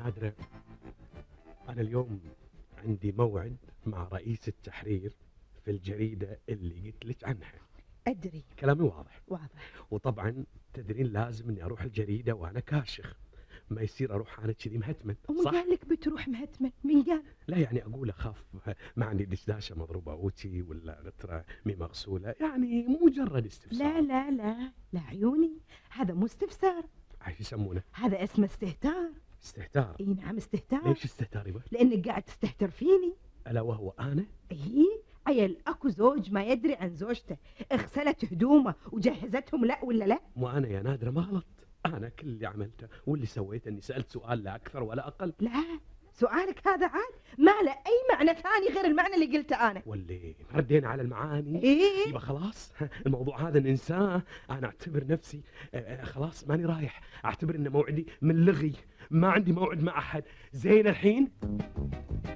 نادرة، أنا اليوم عندي موعد مع رئيس التحرير في الجريدة اللي قلت لك عنها. أدري. كلامي واضح. واضح. وطبعا تدرين لازم اني اروح الجريدة وانا كاشخ، ما يصير اروح انا كذي مهتمن. ومن صح؟ قال لك بتروح مهتمن؟ من قال؟ لا يعني اقول اخاف ما عندي دشداشة مضروبة اوتي ولا غترة مي مغسولة، يعني مجرد استفسار. لا عيوني، هذا مو استفسار، ايش يسمونه؟ هذا اسمه استهتار. استهتار؟ اي نعم استهتار. ليش استهتار يبا؟ لانك قاعد تستهتر فيني. الا وهو انا؟ اي عيل اكو زوج ما يدري عن زوجته اغسلت هدومه وجهزتهم، لا ولا لا؟ مو انا يا نادرة ما غلط، انا كل اللي عملته واللي سويته اني سألت سؤال لا اكثر ولا اقل. لا، سؤالك هذا عاد ما له اي معنى ثاني غير المعنى اللي قلته انا. واللي ردينا على المعاني. إيه؟ يبقى خلاص الموضوع هذا ننساه. انا اعتبر نفسي خلاص ماني رايح، اعتبر ان موعدي من لغي، ما عندي موعد مع احد. زين الحين